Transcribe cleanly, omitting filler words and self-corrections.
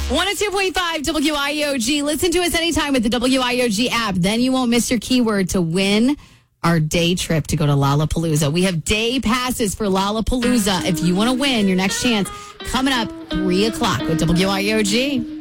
102.5 WIOG. Listen to us anytime with the WIOG app. Then you won't miss your keyword to win our day trip to go to Lollapalooza. We have day passes for Lollapalooza. If you want to win your next chance, coming up 3 o'clock with WIOG.